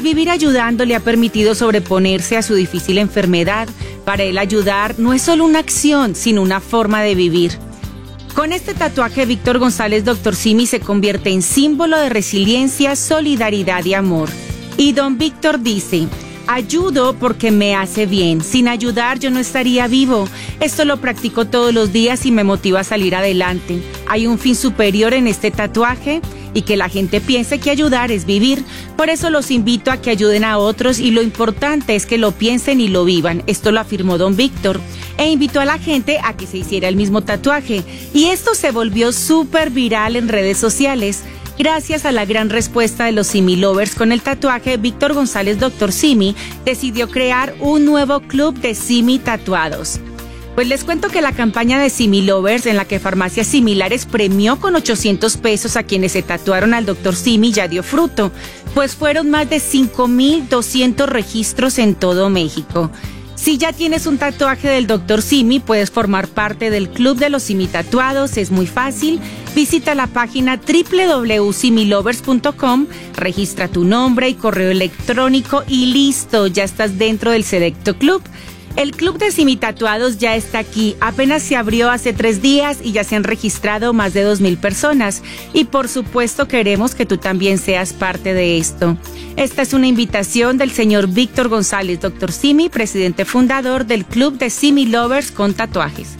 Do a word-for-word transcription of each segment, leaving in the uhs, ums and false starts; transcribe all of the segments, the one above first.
vivir ayudando le ha permitido sobreponerse a su difícil enfermedad. Para él ayudar no es solo una acción, sino una forma de vivir. Con este tatuaje, Víctor González, doctor Simi, se convierte en símbolo de resiliencia, solidaridad y amor. Y don Víctor dice: ayudo porque me hace bien. Sin ayudar yo no estaría vivo. Esto lo practico todos los días y me motiva a salir adelante. Hay un fin superior en este tatuaje y que la gente piense que ayudar es vivir. Por eso los invito a que ayuden a otros y lo importante es que lo piensen y lo vivan. Esto lo afirmó don Víctor e invitó a la gente a que se hiciera el mismo tatuaje. Y esto se volvió súper viral en redes sociales. Gracias a la gran respuesta de los Simi Lovers con el tatuaje, Víctor González, doctor Simi, decidió crear un nuevo club de Simi tatuados. Pues les cuento que la campaña de Simi Lovers, en la que Farmacias Similares premió con ochocientos pesos a quienes se tatuaron al doctor Simi, ya dio fruto, pues fueron más de cinco mil doscientos registros en todo México. Si ya tienes un tatuaje del doctor Simi, puedes formar parte del Club de los Simi Tatuados. Es muy fácil. Visita la página doble u doble u doble u punto simi lovers punto com, registra tu nombre y correo electrónico y listo, ya estás dentro del selecto club. El Club de Simi Tatuados ya está aquí. Apenas se abrió hace tres días y ya se han registrado más de dos mil personas. Y por supuesto queremos que tú también seas parte de esto. Esta es una invitación del señor Víctor González, doctor Simi, presidente fundador del Club de Simi Lovers con tatuajes.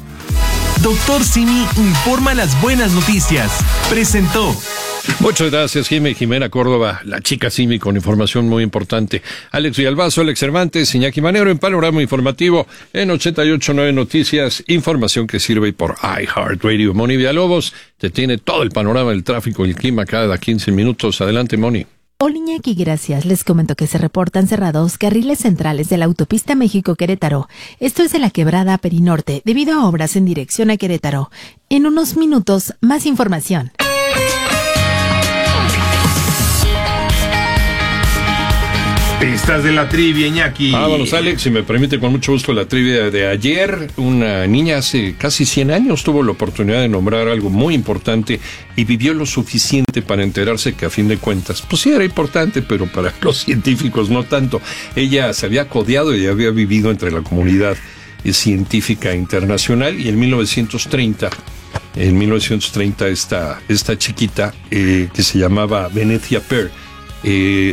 doctor Simi informa las buenas noticias. Presentó. Muchas gracias, Jimé, Jimena Córdoba, la chica Simi, con información muy importante. Alex Villalbazo, Alex Cervantes, Iñaki Manero en Panorama Informativo en ochenta y ocho punto nueve Noticias, información que sirve por iHeartRadio. Moni Villalobos te tiene todo el panorama del tráfico y el clima cada quince minutos. Adelante, Moni. Hola, Iñaki, gracias. Les comento que se reportan cerrados carriles centrales de la autopista México-Querétaro. Esto es de la quebrada Perinorte, debido a obras en dirección a Querétaro. En unos minutos, más información. Pistas de la trivia, Iñaki. Vámonos, Alex, si me permite, con mucho gusto, la trivia de ayer. Una niña hace casi cien años tuvo la oportunidad de nombrar algo muy importante y vivió lo suficiente para enterarse que, a fin de cuentas, pues sí era importante, pero para los científicos no tanto. Ella se había codeado y había vivido entre la comunidad científica internacional, y en mil novecientos treinta, en mil novecientos treinta esta, esta chiquita, eh, que se llamaba Venetia Pear, eh,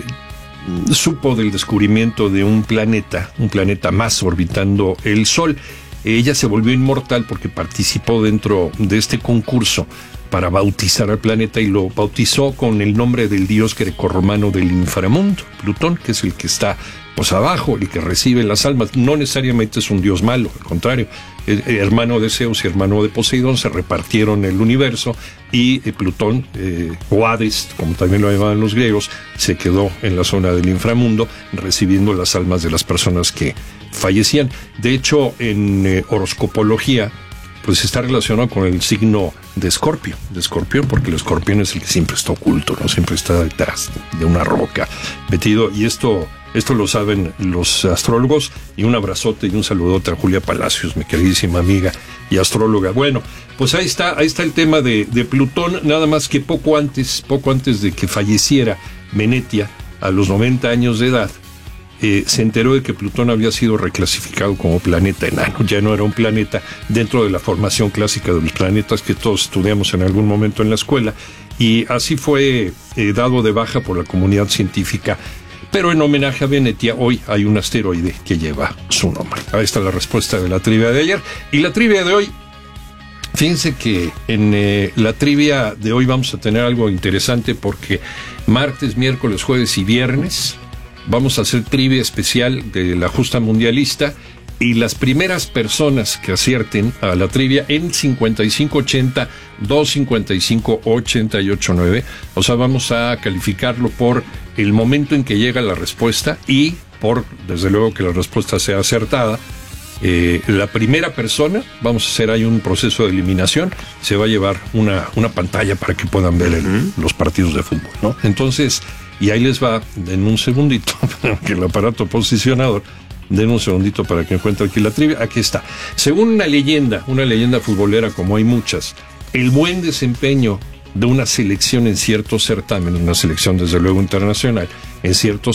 supo del descubrimiento de un planeta, un planeta más orbitando el Sol. Ella se volvió inmortal porque participó dentro de este concurso para bautizar al planeta, y lo bautizó con el nombre del dios grecorromano del inframundo, Plutón, que es el que está pues abajo, el que recibe las almas. No necesariamente es un dios malo, al contrario, eh, hermano de Zeus y hermano de Poseidón se repartieron el universo, y eh, Plutón, eh, o Hades, como también lo llamaban los griegos, se quedó en la zona del inframundo recibiendo las almas de las personas que fallecían. De hecho, en eh, horoscopología, pues está relacionado con el signo de Escorpio, de Escorpión, porque el escorpión es el que siempre está oculto, ¿no? Siempre está detrás de una roca, metido, y esto, esto lo saben los astrólogos. Y un abrazote y un saludote a Julia Palacios, mi queridísima amiga y astróloga. Bueno, pues ahí está, ahí está el tema de, de Plutón, nada más que poco antes, poco antes de que falleciera Venetia, a los noventa años de edad, Eh, se enteró de que Plutón había sido reclasificado como planeta enano. Ya no era un planeta dentro de la formación clásica de los planetas que todos estudiamos en algún momento en la escuela, y así fue eh, dado de baja por la comunidad científica. Pero en homenaje a Venetia, hoy hay un asteroide que lleva su nombre. Ahí está la respuesta de la trivia de ayer. Y la trivia de hoy, fíjense que en eh, la trivia de hoy vamos a tener algo interesante, porque martes, miércoles, jueves y viernes vamos a hacer trivia especial de la justa mundialista, y las primeras personas que acierten a la trivia en cincuenta y cinco ochenta, doscientos cincuenta y cinco, ochenta y ocho nueve, o sea, vamos a calificarlo por el momento en que llega la respuesta y por, desde luego, que la respuesta sea acertada. Eh, la primera persona, vamos a hacer ahí un proceso de eliminación, se va a llevar una, una pantalla para que puedan ver el, uh-huh. los partidos de fútbol, ¿no? Entonces, y ahí les va, den un segundito, que el aparato posicionador, den un segundito para que encuentre aquí la trivia. Aquí está. Según una leyenda, una leyenda futbolera, como hay muchas, el buen desempeño de una selección en ciertos certámenes, una selección desde luego internacional, en ciertos